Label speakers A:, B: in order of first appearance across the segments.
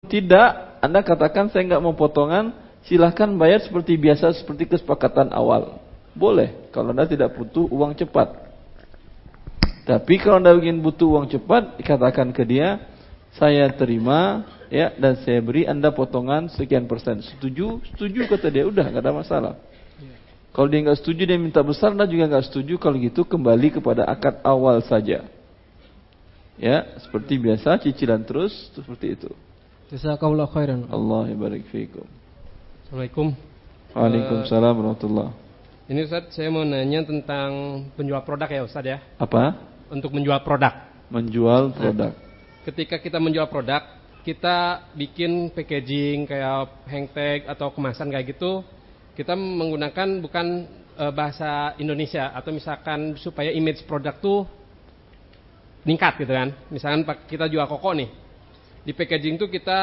A: tidak, Anda katakan saya nggak mau potongan, silahkan bayar seperti biasa, seperti kesepakatan awal. Boleh, kalau Anda tidak butuh uang cepat. Tapi kalau Anda ingin butuh uang cepat, dikatakan ke dia, saya terima, ya, dan saya beri Anda potongan sekian persen. Setuju? Setuju kata dia, udah nggak ada masalah. Kalau dia nggak setuju, dia minta besar, Anda juga nggak setuju. Kalau gitu kembali kepada akad awal saja. Ya, seperti biasa, cicilan terus, seperti itu.
B: Jazakallahu khairan.
A: Allah barik fiikum.
C: Assalamualaikum.
A: Waalaikumsalam warahmatullahi.
C: Ini Ustaz, saya mau nanya tentang penjual produk ya Ustaz ya.
A: Apa?
C: Untuk menjual produk.
A: Menjual produk.
C: Ketika kita menjual produk, kita bikin packaging kayak hang tag atau kemasan kayak gitu. Kita menggunakan bukan bahasa Indonesia, atau misalkan supaya image produk tuh meningkat gitu kan. Misalkan kita jual koko nih, di packaging tuh kita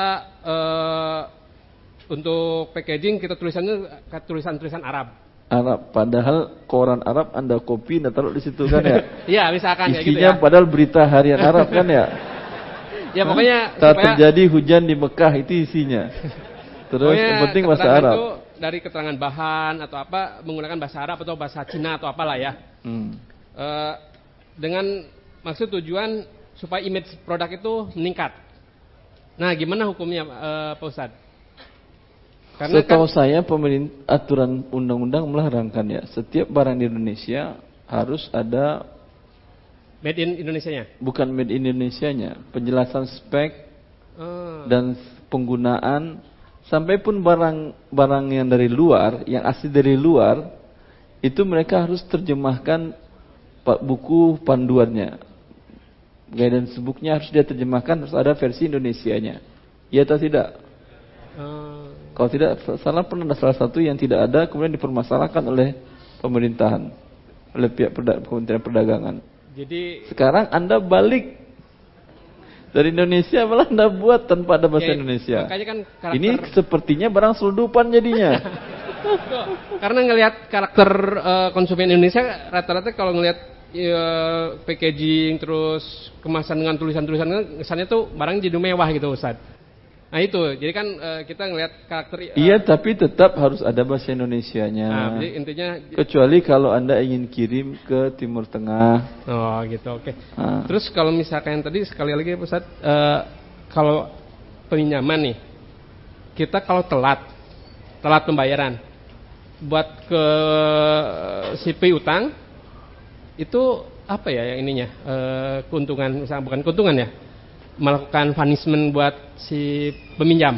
C: untuk packaging kita tulisan Arab.
A: Padahal koran Arab Anda copy dan taruh di situ kan ya.
C: Iya, misalkan
A: isinya
C: kayak gitu ya.
A: Padahal berita harian Arab kan ya.
C: Ya pokoknya
A: tak terjadi hujan di Mekah itu isinya. Terus yang penting bahasa Arab. Itu
C: dari keterangan bahan atau apa menggunakan bahasa Arab atau bahasa Cina atau apalah ya. Dengan maksud tujuan supaya image produk itu meningkat. Nah, gimana hukumnya Pak Ustadz? Karena
A: setahu saya aturan undang-undang melarangkan ya. Setiap barang di Indonesia harus ada
C: made in Indonesianya.
A: Bukan made in Indonesianya, penjelasan spek dan penggunaan. Sampai pun barang yang dari luar, yang asli dari luar, itu mereka harus terjemahkan buku panduannya. Guidance booknya harus dia terjemahkan, harus ada versi Indonesianya. Ya atau tidak? Kalau tidak salah, pernah ada salah satu yang tidak ada, kemudian dipermasalahkan oleh pemerintahan, oleh pihak Kementerian Perdagangan.
C: Jadi
A: sekarang Anda balik dari Indonesia, malah Anda buat tanpa ada bahasa Indonesia.
C: Makanya kan
A: ini sepertinya barang selundupan jadinya.
C: Karena ngelihat karakter konsumen Indonesia, rata-rata kalau ngelihat packaging terus kemasan dengan tulisan-tulisan, kesannya tuh barang jadi mewah gitu Ustaz. Nah itu, jadi kan kita ngelihat karakter.
A: Iya, tapi tetap harus ada bahasa Indonesianya.
C: Nah, jadi intinya.
A: Kecuali kalau Anda ingin kirim ke Timur Tengah.
C: Oh gitu, oke. Terus kalau misalkan tadi sekali lagi Ustaz, kalau pinjaman nih, kita kalau telat pembayaran, buat ke si piutang itu apa ya yang ininya keuntungan, misalnya bukan keuntungan ya, melakukan punishment buat si peminjam.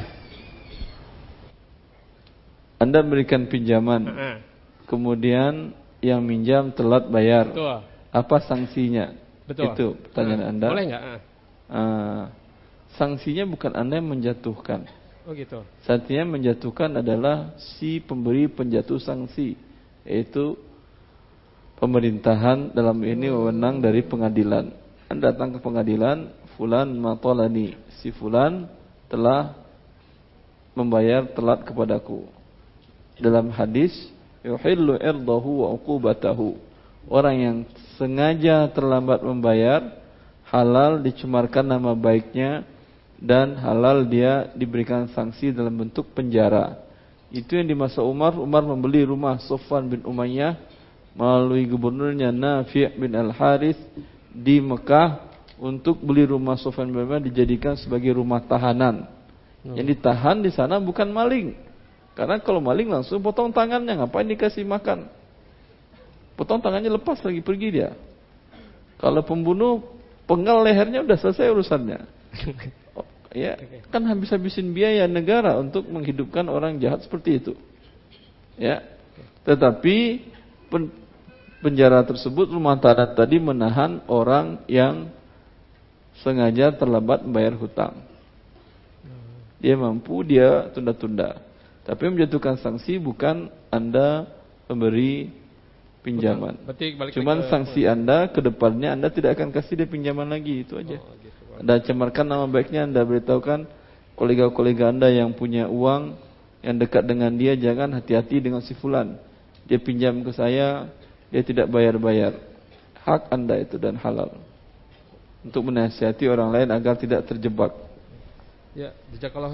A: Anda berikan pinjaman, kemudian yang minjam telat bayar.
C: Betul.
A: Apa sanksinya?
C: Betul.
A: Itu pertanyaan Anda.
C: Boleh nggak?
A: Sanksinya bukan Anda yang menjatuhkan.
C: Oh gitu.
A: Sanksinya menjatuhkan adalah si pemberi penjatuh sanksi, yaitu pemerintahan, dalam ini wewenang dari pengadilan. Anda datang ke pengadilan, fulan matolani, si fulan telah membayar telat kepadaku. Dalam hadis, yuhillu irdahu wa uqubatahu. Orang yang sengaja terlambat membayar, halal dicemarkan nama baiknya dan halal dia diberikan sanksi dalam bentuk penjara. Itu yang di masa Umar membeli rumah Sofwan bin Umayyah melalui gubernurnya Nafi' bin Al-Harith di Mekah untuk beli rumah Sofwan bin Umayyah dijadikan sebagai rumah tahanan. Yang ditahan di sana bukan maling. Karena kalau maling langsung potong tangannya, ngapain dikasih makan? Potong tangannya, lepas lagi pergi dia. Kalau pembunuh penggal lehernya, udah selesai urusannya. Ya, kan habis-habisin biaya negara untuk menghidupkan orang jahat seperti itu. Ya. Tetapi penjara tersebut, rumah tahanan tadi menahan orang yang sengaja terlambat membayar hutang. Dia mampu, dia tunda-tunda. Tapi menjatuhkan sanksi bukan Anda pemberi pinjaman. Cuman sanksi Anda ke depannya Anda tidak akan kasih dia pinjaman lagi, itu aja. Anda cemarkan nama baiknya, Anda beritahukan kolega-kolega Anda yang punya uang, yang dekat dengan dia, jangan hati-hati dengan si fulan. Dia pinjam ke saya, dia tidak bayar-bayar. Hak Anda itu dan halal. Untuk menasihati orang lain agar tidak terjebak.
C: Ya, jazakallahu